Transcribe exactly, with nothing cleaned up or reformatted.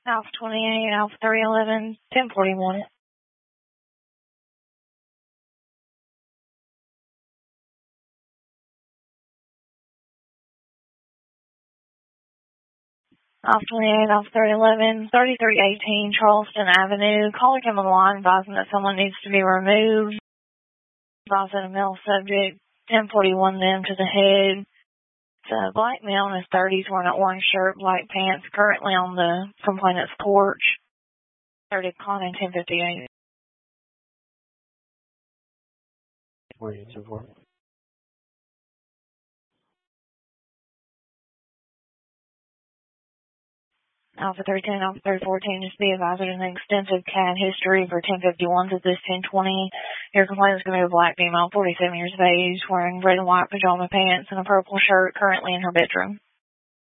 Alpha twenty-eight, Alpha three eleven, ten forty-one. Alpha twenty-eight, Alpha three eleven, thirty-three eighteen Charleston Avenue. Caller came on the line advising that someone needs to be removed. Advising a male subject, ten forty-one them to the head. It's a black male in his thirties wearing an orange shirt, black pants, currently on the complainant's porch. thirty calling ten fifty-eight. Where are you two for? Alpha three ten, Alpha three fourteen, just be advised there's an extensive C A D history for ten fifty-ones at this ten twenty. Your complaint is going to be a black female, forty-seven years of age, wearing red and white pajama pants and a purple shirt, currently in her bedroom.